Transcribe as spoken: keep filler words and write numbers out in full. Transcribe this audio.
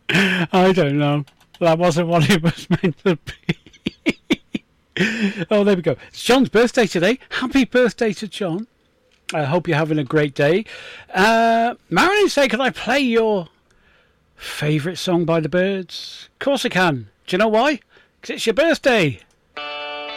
I don't know. That wasn't what it was meant to be. Oh, there we go. It's John's birthday today. Happy birthday to John. I hope you're having a great day. Uh, Marilyn say, can I play your favourite song by the Byrds? Of course I can. Do you know why? Because it's your birthday.